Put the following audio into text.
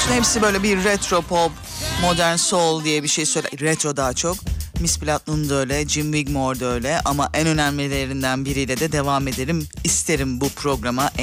biliyorsun hepsi böyle bir retro pop, modern soul diye bir şey söyle. Retro daha çok. Miss Platinum da öyle, Jim Wigmore da öyle ama en önemlilerinden biriyle de devam edelim isterim bu programa.